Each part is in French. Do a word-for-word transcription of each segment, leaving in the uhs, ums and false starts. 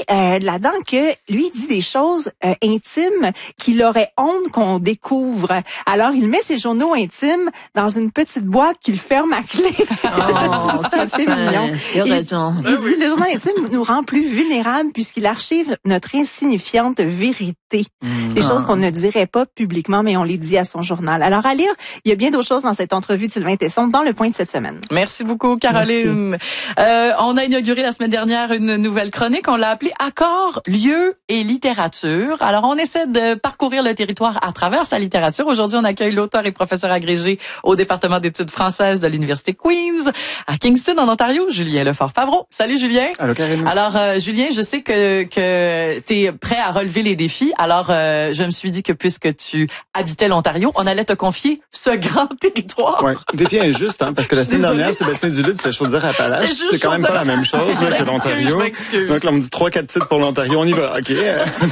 euh, là-dedans que lui il dit des choses euh, intimes qu'il aurait honte qu'on découvre. Alors, il met ses journaux intimes dans une petite boîte qu'il ferme à clé. Oh, c'est assez mignon. Il a Il, raison. il dit le journal intime nous rend plus vulnérables puisqu'il archive notre insignifiante vérité. Mmh. Des choses qu'on ne dirait pas publiquement, mais on les dit à son journal. Alors, à lire, il y a bien d'autres choses dans cette entrevue de Sylvain Tesson dans le point de cette semaine. Merci beaucoup, Caroline. Euh, on a inauguré la semaine dernière une nouvelle chronique. On l'a appelée Accords, lieux et littérature. Alors, on essaie de parcourir le territoire à travers sa littérature. Aujourd'hui, on accueille l'auteur et professeur agrégé au département d'études françaises de l'Université Queen's à Kingston, en Ontario, Julien Lefort-Favreau. Salut, Julien. Allô, Karine. Alors, euh, Julien, je sais que, que tu es prêt à relever les défis. Alors, euh, je me suis dit que puisque tu habitais l'Ontario, on allait te confier ce grand territoire. Ouais, défi injuste, hein, parce que la semaine dernière, Sébastien Duluth, c'était Chaudière-Appalaches. C'est quand même pas la même chose là, que l'Ontario. Donc là, on me dit trois, quatre titres pour l'Ontario. On y va, OK.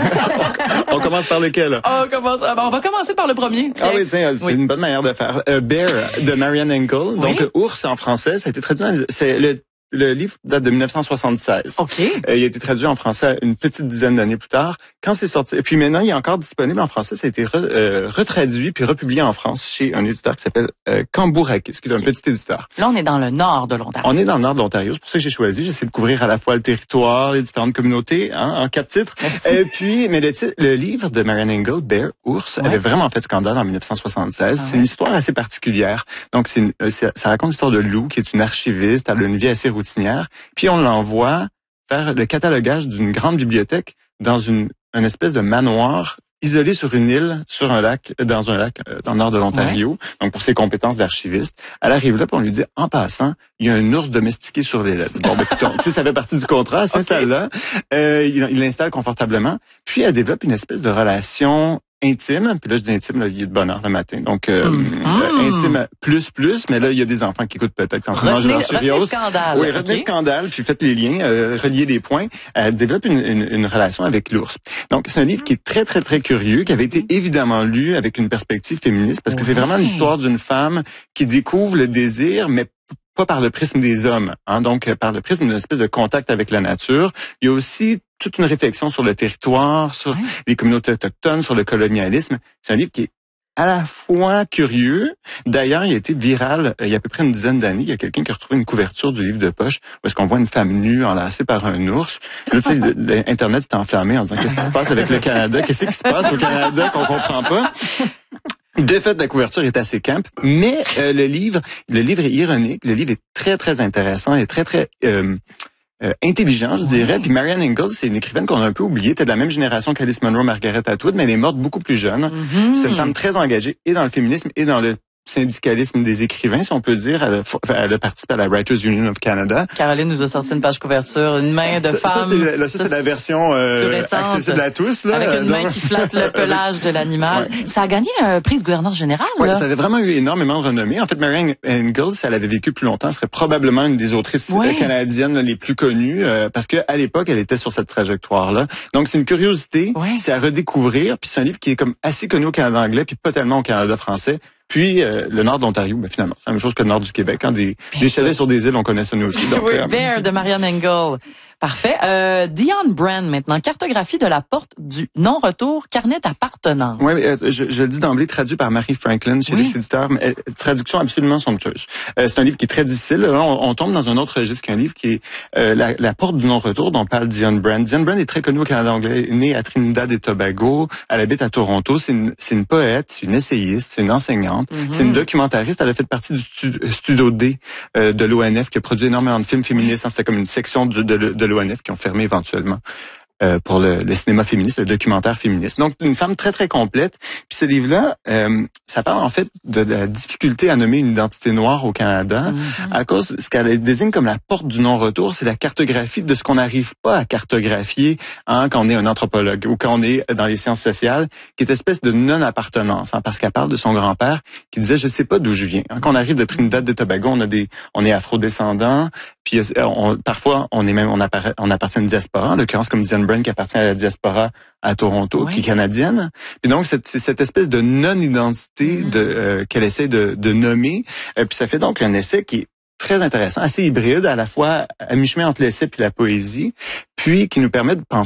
On commence par lequel? On, commence, on va commencer par le premier. Tiens. Ah oui, tiens, c'est oui. une bonne manière de faire. Uh, Bear de Marianne Engel. Oui. Donc, ours en français, ça a été traduit dans, c'est le Le livre date de dix-neuf cent soixante-seize. OK. Euh, il a été traduit en français une petite dizaine d'années plus tard. Quand c'est sorti, et puis maintenant, il est encore disponible en français. Ça a été re, euh, retraduit puis republié en France chez un éditeur qui s'appelle euh, Cambourakis, qui est un okay. petit éditeur. Là, on est dans le nord de l'Ontario. On est dans le nord de l'Ontario. C'est pour ça que j'ai choisi. J'essaie de couvrir à la fois le territoire, les différentes communautés, hein, en quatre titres. Et puis, mais le, titre, le livre de Marianne Engel, Bear, ours, ouais. avait vraiment fait scandale en dix-neuf cent soixante-seize. Ah, c'est ouais. une histoire assez particulière. Donc, c'est, une, c'est ça raconte l'histoire de Lou, qui est une archiviste. Elle a une vie assez routinière. Puis on l'envoie faire le catalogage d'une grande bibliothèque dans une, une espèce de manoir isolé sur une île, sur un lac, dans un lac euh, dans le nord de l'Ontario. Ouais. Donc pour ses compétences d'archiviste, elle arrive là, puis on lui dit en passant, il y a un ours domestiqué sur l'île. Elle dit, bon, ben écoute, tu sais, ça fait partie du contrat. Elle s'installe okay. là, euh, il, il l'installe confortablement. Puis elle développe une espèce de relation intime, puis là je dis intime, là, il est de bonne heure le matin, donc euh, mmh. euh, intime plus plus, mais là il y a des enfants qui écoutent peut-être quand on mange leur Cheerios. Retenez scandale. Oui, retenez okay. scandale, puis faites les liens, euh, reliez des points. Elle développe une, une, une relation avec l'ours. Donc c'est un livre qui est très très très curieux, qui avait été évidemment lu avec une perspective féministe, parce que ouais. c'est vraiment l'histoire d'une femme qui découvre le désir, mais pas par le prisme des hommes, hein, donc par le prisme d'une espèce de contact avec la nature. Il y a aussi toute une réflexion sur le territoire, sur oui. les communautés autochtones, sur le colonialisme. C'est un livre qui est à la fois curieux. D'ailleurs, il a été viral il y a à peu près une dizaine d'années. Il y a quelqu'un qui a retrouvé une couverture du livre de poche où est-ce qu'on voit une femme nue enlacée par un ours. Là, tu sais, l'Internet s'est enflammé en disant qu'est-ce qui se passe avec le Canada? Qu'est-ce qui se passe au Canada qu'on comprend pas? De fait, la couverture est assez camp, mais euh, le livre, le livre est ironique. Le livre est très très intéressant et très très euh, Euh, intelligent, je dirais. Ouais. Puis Marianne Engel, c'est une écrivaine qu'on a un peu oubliée. T'es de la même génération qu'Alice Munro, Margaret Atwood, mais elle est morte beaucoup plus jeune. Mm-hmm. C'est une femme très engagée et dans le féminisme et dans le syndicalisme des écrivains, si on peut dire. Elle a, elle a participé à la Writers Union of Canada. Caroline nous a sorti une page couverture, une main de ça, femme. Ça, c'est, là, ça, c'est la version euh, accessible à tous. Là, avec une donc... main qui flatte le pelage de l'animal. Ouais. Ça a gagné un prix de gouverneur général. Oui, là. Ça avait vraiment eu énormément de renommée. En fait, Marianne Engel, si elle avait vécu plus longtemps, serait probablement une des autrices ouais. canadiennes les plus connues, euh, parce que à l'époque, elle était sur cette trajectoire-là. Donc, c'est une curiosité, ouais. c'est à redécouvrir. Puis c'est un livre qui est comme assez connu au Canada anglais, puis pas tellement au Canada français. Puis euh, le nord d'Ontario, ben, finalement, c'est la même chose que le nord du Québec. Hein, des, des chalets sur des îles, on connaît ça nous aussi. Donc, oui, euh, Bear de Marianne Engel. Parfait. Euh, Dion Brand, maintenant. Cartographie de la porte du non-retour, carnet d'appartenance. Oui, euh, je, je le dis d'emblée, traduit par Marie Franklin chez oui. les éditeurs. Mais, euh, traduction absolument somptueuse. Euh, c'est un livre qui est très difficile. Là, on, on tombe dans un autre registre qu'un livre qui est euh, la, la porte du non-retour dont parle Dion Brand. Dion Brand est très connue au Canada anglais, née à Trinidad et Tobago. Elle habite à Toronto. C'est une, c'est une poète, c'est une essayiste, c'est une enseignante, mm-hmm. c'est une documentariste. Elle a fait partie du stu, Studio D euh, de l'O N F qui a produit énormément de films féministes. C'était comme une section du, de, de l'O N F qui ont fermé éventuellement euh, pour le, le cinéma féministe, le documentaire féministe. Donc, une femme très, très complète. Puis ce livre-là, euh, ça parle en fait de la difficulté à nommer une identité noire au Canada mm-hmm. à cause de ce qu'elle désigne comme la porte du non-retour, c'est la cartographie de ce qu'on n'arrive pas à cartographier hein, quand on est un anthropologue ou quand on est dans les sciences sociales, qui est une espèce de non-appartenance, hein, parce qu'elle parle de son grand-père qui disait « je sais pas d'où je viens hein. ». Quand on arrive de Trinidad et Tobago, on a des, on est afro-descendants, puis on, parfois on est même, on, appara- on appartient à une diaspora, en l'occurrence comme Dion Brand qui appartient à la diaspora à Toronto, oui. qui est canadienne. Et donc, c'est, c'est cette espèce de non-identité mm-hmm. de, euh, qu'elle essaie de, de nommer. Et puis, ça fait donc un essai qui est très intéressant, assez hybride, à la fois à mi-chemin entre l'essai puis la poésie, puis qui nous permet de penser